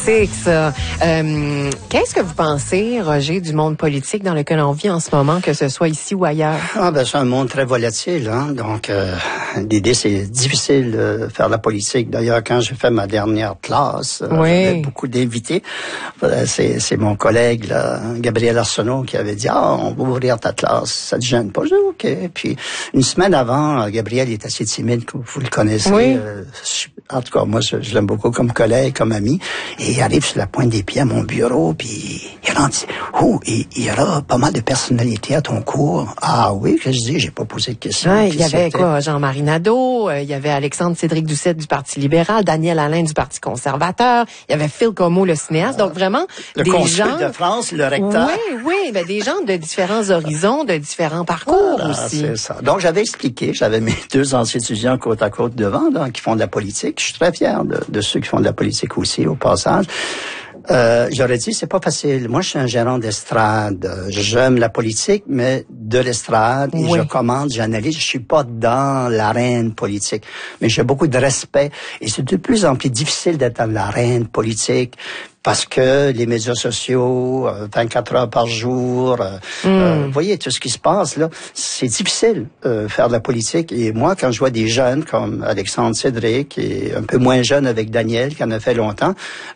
C'est ça. Qu'est-ce que vous pensez, Roger, du monde politique dans lequel on vit en ce moment, que ce soit ici ou ailleurs? C'est un monde très volatile, hein. Donc, l'idée, c'est difficile de faire la politique. D'ailleurs, quand j'ai fait ma dernière classe, j'avais beaucoup d'invités. C'est mon collègue, là, Gabriel Arsenault, qui avait dit, on va ouvrir ta classe, ça te gêne pas? J'ai dit, OK. Puis, une semaine avant, Gabriel est assez timide, vous le connaissez. Oui. En tout cas, moi, je l'aime beaucoup comme collègue, comme ami. Et il arrive sur la pointe des pieds à mon bureau, puis il dit, il y aura pas mal de personnalités à ton cours. Ah oui, que je dis, j'ai pas posé de questions. Ouais, il y avait quoi, Jean-Marie Nadeau, il y avait Alexandre Cédric Doucette du Parti libéral, Daniel Alain du Parti conservateur, il y avait Phil Comeau, le cinéaste, donc vraiment le des consul gens de France, le recteur. Oui, des gens de différents horizons, de différents parcours aussi. C'est ça. Donc j'avais mes deux anciens étudiants côte à côte devant, là, qui font de la politique. Je suis très fier de ceux qui font de la politique aussi, au passage. J'aurais dit, c'est pas facile. Moi, je suis un gérant d'estrade. J'aime la politique, mais de l'estrade. Et je commande, j'analyse. Je suis pas dans l'arène politique. Mais j'ai beaucoup de respect. Et c'est de plus en plus difficile d'être dans l'arène politique. Parce que les médias sociaux, 24 heures par jour, vous voyez tout ce qui se passe là, c'est difficile faire de la politique. Et moi, quand je vois des jeunes comme Alexandre Cédric et un peu moins jeune avec Daniel, qui en a fait longtemps,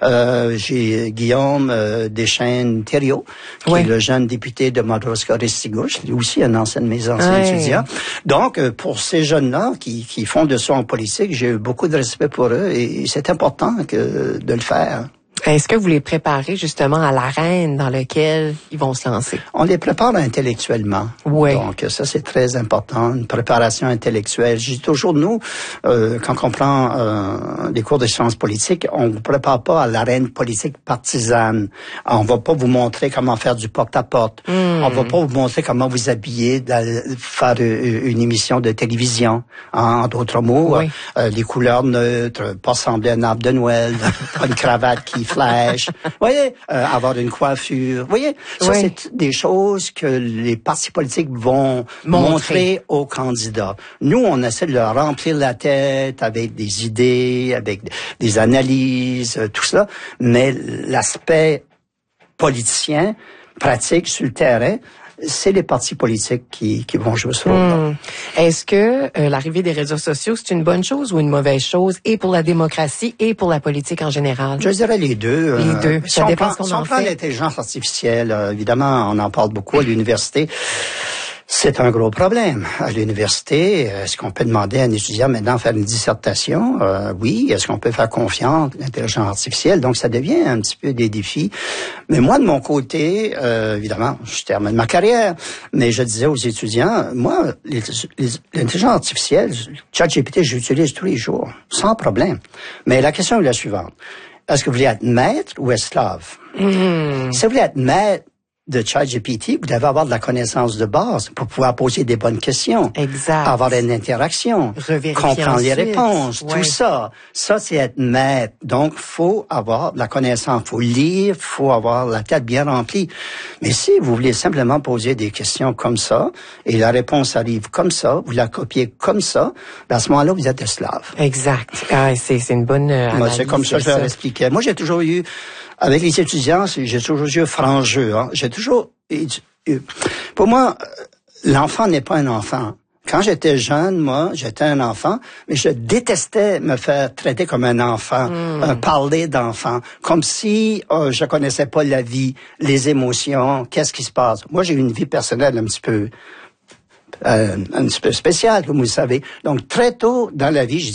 j'ai Guillaume Deschênes-Thériault, qui est le jeune député de Madawaska-Restigouche, lui aussi un ancien de mes anciens étudiants. Donc, pour ces jeunes-là qui font de ça en politique, j'ai eu beaucoup de respect pour eux et c'est important de le faire. Est-ce que vous les préparez justement à l'arène dans laquelle ils vont se lancer? On les prépare intellectuellement. Oui. Donc ça, c'est très important, une préparation intellectuelle. Je dis toujours, nous, quand on prend des cours de sciences politiques, on ne prépare pas à l'arène politique partisane. On va pas vous montrer comment faire du porte-à-porte. On va pas vous montrer comment vous habiller, faire une émission de télévision. En d'autres mots, les couleurs neutres, pas sembler un arbre de Noël, pas une cravate qui flèche, voyez, avoir une coiffure, voyez, ça c'est des choses que les partis politiques vont montrer aux candidats. Nous, on essaie de leur remplir la tête avec des idées, avec des analyses, tout ça, mais l'aspect politicien, pratique sur le terrain, c'est les partis politiques qui vont jouer ce rôle-là. Est-ce que l'arrivée des réseaux sociaux, c'est une bonne chose ou une mauvaise chose, et pour la démocratie et pour la politique en général? Je dirais les deux. Les deux. Ça dépend ce qu'on en fait. Si on prend l'intelligence artificielle, évidemment, on en parle beaucoup à l'université. C'est un gros problème. À l'université, est-ce qu'on peut demander à un étudiant maintenant de faire une dissertation? Oui. Est-ce qu'on peut faire confiance à l'intelligence artificielle? Donc, ça devient un petit peu des défis. Mais moi, de mon côté, évidemment, je termine ma carrière, mais je disais aux étudiants, moi, l'intelligence artificielle, ChatGPT, j'utilise tous les jours, sans problème. Mais la question est la suivante. Est-ce que vous voulez être maître ou esclave? Si vous voulez être maître de ChatGPT, vous devez avoir de la connaissance de base pour pouvoir poser des bonnes questions. Exact. Avoir une interaction. Comprendre les réponses. Tout ça. Ça, c'est être maître. Donc, faut avoir de la connaissance. Faut lire. Faut avoir la tête bien remplie. Mais si vous voulez simplement poser des questions comme ça, et la réponse arrive comme ça, vous la copiez comme ça, à ce moment-là, vous êtes esclave. Exact. C'est une bonne analyse. Moi, c'est comme ça que je leur expliquais. Moi, j'ai toujours eu, avec les étudiants, j'ai toujours eu franc jeu. Hein. Pour moi, l'enfant n'est pas un enfant. Quand j'étais jeune, moi, j'étais un enfant, mais je détestais me faire traiter comme un enfant, parler d'enfant, comme si je connaissais pas la vie, les émotions, qu'est-ce qui se passe. Moi, j'ai eu une vie personnelle un petit peu spéciale, comme vous le savez. Donc, très tôt dans la vie,